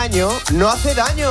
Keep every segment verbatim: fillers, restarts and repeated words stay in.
engaño no hace daño.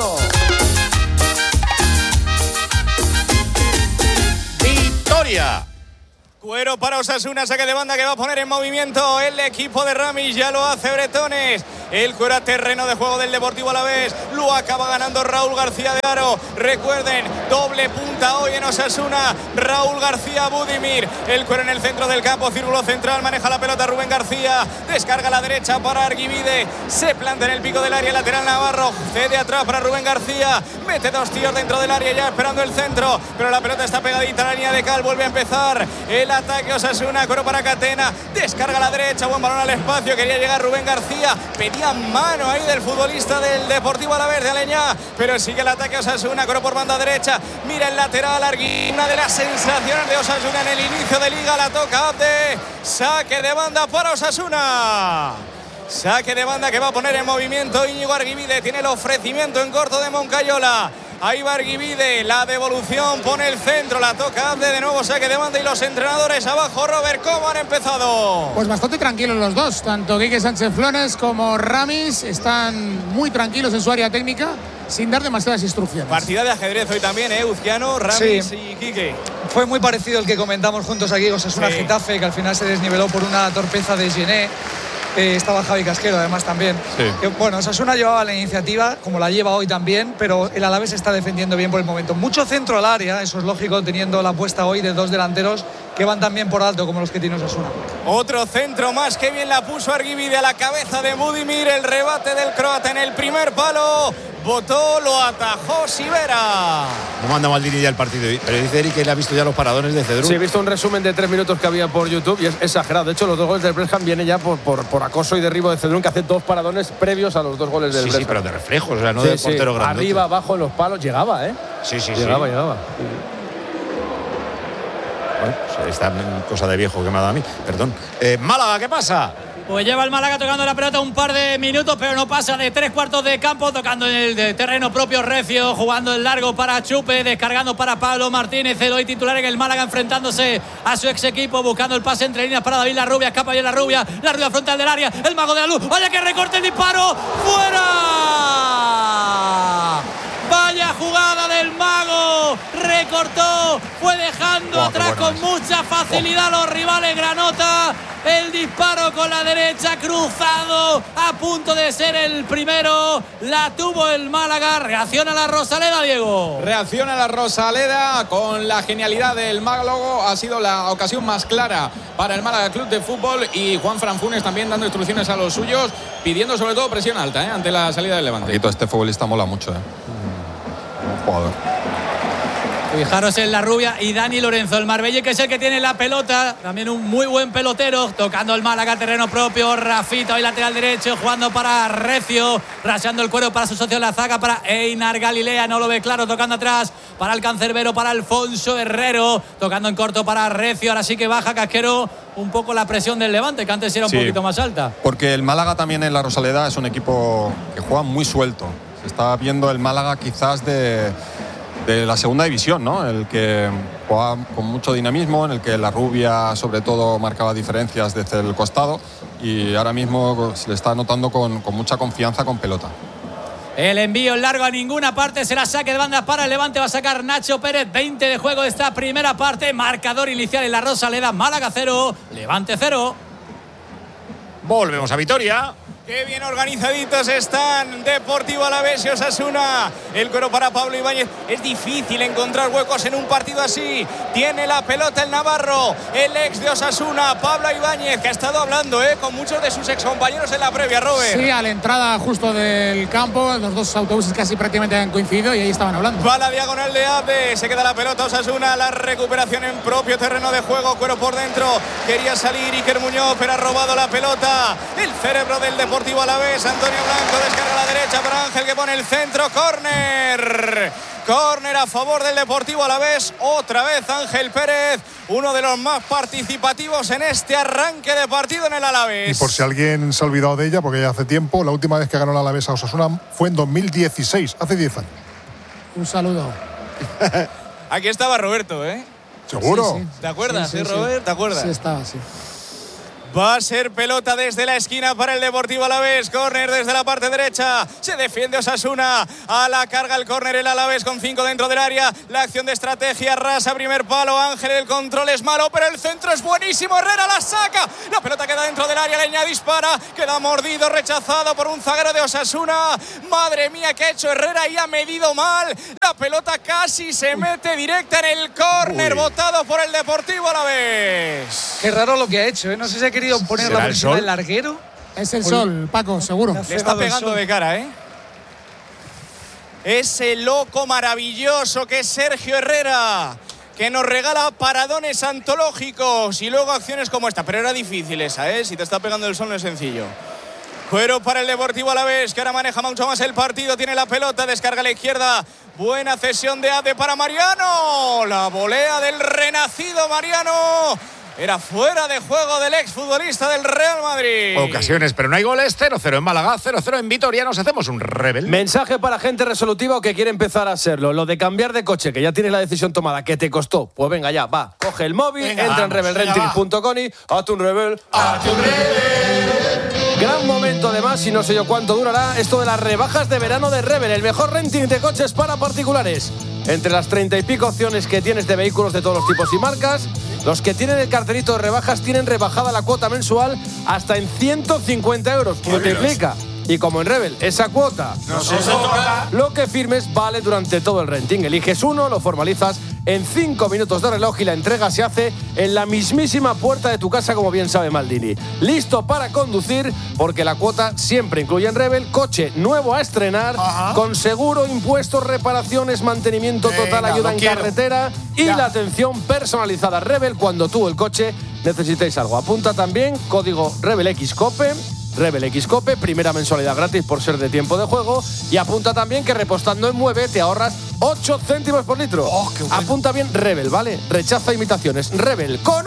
¡Victoria! Cuero para Osasuna, saque de banda que va a poner en movimiento el equipo de Ramis, ya lo hace Bretones. El cuero a terreno de juego del Deportivo Alavés, lo acaba ganando Raúl García de Aro. Recuerden, doble punta hoy en Osasuna, Raúl García Budimir. El cuero en el centro del campo, círculo central, maneja la pelota Rubén García, descarga a la derecha para Arguivide, se planta en el pico del área, lateral Navarro, cede atrás para Rubén García, mete dos tíos dentro del área ya esperando el centro, pero la pelota está pegadita a la línea de cal, vuelve a empezar el ataque Osasuna, cuero para Catena, descarga a la derecha, buen balón al espacio, quería llegar Rubén García, pedía mano ahí del futbolista del Deportivo Alavés de Aleñá, pero sigue el ataque Osasuna, cuero por banda derecha, mira el lateral Arguí, una de las sensaciones de Osasuna en el inicio de liga, la toca Abde, saque de banda para Osasuna. Saque de banda que va a poner en movimiento Íñigo Arguivide, tiene el ofrecimiento en corto de Moncayola. Ahí va Arguivide, la devolución, pone el centro, la toca Abde, de nuevo saque de banda y los entrenadores abajo. Robert, ¿cómo han empezado? Pues bastante tranquilos los dos, tanto Quique Sánchez Flores como Ramis están muy tranquilos en su área técnica, sin dar demasiadas instrucciones. Partida de ajedrez hoy también, ¿eh? Uzquiano, Ramis sí. y Quique. Fue muy parecido el que comentamos juntos aquí, Osasuna sí. Getafe, que al final se desniveló por una torpeza de Gené. Eh, estaba Javi Casquero además también. Sí. Eh, bueno, Osasuna llevaba la iniciativa, como la lleva hoy también, pero el Alavés está defendiendo bien por el momento. Mucho centro al área, eso es lógico, teniendo la apuesta hoy de dos delanteros que van también por alto como los que tiene Osasuna. Otro centro más, que bien la puso Arguivide a la cabeza de Budimir, el rebate del croata en el primer palo. Botó, lo atajó Sivera. No manda Maldini ya el partido, pero dice Eric que le ha visto ya los paradones de Cedrún. Sí, he visto un resumen de tres minutos que había por YouTube y es exagerado. De hecho, los dos goles del Bresham vienen ya por, por, por acoso y derribo de Cedrún, que hace dos paradones previos a los dos goles del Sí, Bresham. sí, pero de reflejos, o sea, no sí, de portero sí. grande. Arriba, abajo, en los palos, llegaba, ¿eh? Sí, sí, llegaba, sí. Llegaba, Bueno, esta cosa de viejo que me ha dado a mí, perdón. Eh, Málaga, ¿qué pasa? Pues lleva el Málaga tocando la pelota un par de minutos, pero no pasa de tres cuartos de campo, tocando en el de terreno propio Recio, jugando el largo para Chupe, descargando para Pablo Martínez, el hoy titular en el Málaga, enfrentándose a su ex equipo, buscando el pase entre líneas para David Larrubia, escapa bien Larrubia, Larrubia frontal del área, el mago de la luz, vaya que recorte el disparo, ¡fuera! Vaya jugada del mago, recortó, fue dejando oh, atrás con es. mucha facilidad oh. los rivales. Granota, el disparo con la derecha, cruzado, a punto de ser el primero, la tuvo el Málaga. Reacciona la Rosaleda, Diego. Reacciona la Rosaleda con la genialidad del mago, ha sido la ocasión más clara para el Málaga Club de Fútbol, y Juan Fran Funes también dando instrucciones a los suyos, pidiendo sobre todo presión alta ¿eh? ante la salida del Levante. Y todo este futbolista mola mucho, ¿eh? Jugador. Fijaros en Larrubia y Dani Lorenzo, el Marbella, que es el que tiene la pelota, también un muy buen pelotero, tocando el Málaga terreno propio. Rafita hoy lateral derecho, jugando para Recio, rasando el cuero para su socio la zaga, para Einar Galilea, no lo ve claro, tocando atrás para el cancerbero, para Alfonso Herrero, tocando en corto para Recio. Ahora sí que baja Casquero un poco la presión del Levante, que antes era un sí, poquito más alta. Porque el Málaga también en la Rosaleda es un equipo que juega muy suelto. Se está viendo el Málaga quizás de, de la segunda división, ¿no? El que juega con mucho dinamismo, en el que la Rubia sobre todo marcaba diferencias desde el costado, y ahora mismo se le está notando con, con mucha confianza con pelota. El envío largo a ninguna parte, será saque de banda para el Levante, va a sacar Nacho Pérez. Veinte de juego de esta primera parte, marcador inicial en la Rosaleda, Málaga cero, Levante cero. Volvemos a Vitoria. Qué bien organizaditos están Deportivo Alavés y Osasuna. El cuero para Pablo Ibáñez. Es difícil encontrar huecos en un partido así. Tiene la pelota el navarro, el ex de Osasuna, Pablo Ibáñez, que ha estado hablando ¿eh? con muchos de sus excompañeros en la previa, Robert. Sí, a la entrada justo del campo, los dos autobuses casi prácticamente han coincidido y ahí estaban hablando. Va la diagonal de Abde, se queda la pelota Osasuna, la recuperación en propio terreno de juego, cuero por dentro. Quería salir Iker Muñoz, pero ha robado la pelota. El cerebro del Deportivo Deportivo Alavés, Antonio Blanco descarga a la derecha para Ángel, que pone el centro, córner, córner a favor del Deportivo Alavés, otra vez Ángel Pérez, uno de los más participativos en este arranque de partido en el Alavés. Y por si alguien se ha olvidado de ella, porque ya hace tiempo, la última vez que ganó el Alavés a Osasuna fue en dos mil dieciséis, hace diez años. Un saludo. Aquí estaba Roberto, ¿eh? ¿Seguro? Sí, sí. ¿Te acuerdas, sí, sí, sí, Robert? Sí. ¿Te acuerdas? Sí, estaba, sí. Va a ser pelota desde la esquina para el Deportivo Alavés. Córner desde la parte derecha. Se defiende Osasuna. A la carga el córner el Alavés con cinco dentro del área. La acción de estrategia. Rasa, primer palo. Ángel, el control es malo, pero el centro es buenísimo. Herrera la saca. La pelota queda dentro del área. Leña dispara. Queda mordido, rechazado por un zaguero de Osasuna. Madre mía, ¿qué ha hecho Herrera? Y ha medido mal. La pelota casi se mete directa en el córner. Botado por el Deportivo Alavés. Qué raro lo que ha hecho, ¿eh? No sé si ha querido ponerla por encima del larguero. Es el sol, Paco, seguro. Le está pegando de cara, ¿eh? Ese loco maravilloso que es Sergio Herrera, que nos regala paradones antológicos y luego acciones como esta. Pero era difícil esa, ¿eh? Si te está pegando el sol no es sencillo. Cuero para el Deportivo Alavés, que ahora maneja mucho más el partido. Tiene la pelota, descarga a la izquierda. Buena cesión de Ade para Mariano. La volea del renacido Mariano. Era fuera de juego del exfutbolista del Real Madrid. Ocasiones, pero no hay goles. cero cero en Málaga, cero cero en Vitoria. Nos hacemos un rebel. Mensaje para gente resolutiva o que quiere empezar a serlo. Lo de cambiar de coche, que ya tienes la decisión tomada, que te costó. Pues venga ya, va. Coge el móvil, venga, entra vamos, en rebel renting punto com y hazte un rebel. ¡Hazte un rebel! Gran momento además, y no sé yo cuánto durará, esto de las rebajas de verano de Rebel, el mejor renting de coches para particulares. Entre las treinta y pico opciones que tienes de vehículos de todos los tipos y marcas, los que tienen el cartelito de rebajas tienen rebajada la cuota mensual hasta en ciento cincuenta euros. Multiplica. Y como en Rebel, esa cuota no se toca. Lo que firmes vale durante todo el renting. Eliges uno, lo formalizas en cinco minutos de reloj y la entrega se hace en la mismísima puerta de tu casa, como bien sabe Maldini. Listo para conducir, porque la cuota siempre incluye en Rebel coche nuevo a estrenar, ajá, con seguro, impuestos, reparaciones, mantenimiento total, venga, ayuda en quiero. carretera y ya. la atención personalizada. Rebel cuando tú o el coche necesitéis algo. Apunta también código RebelXCope. Rebel X Cope, primera mensualidad gratis por ser de tiempo de juego. Y apunta también que repostando en Mueve te ahorras ocho céntimos por litro. Oh, bueno. Apunta bien Rebel, ¿vale? Rechaza imitaciones. Rebel con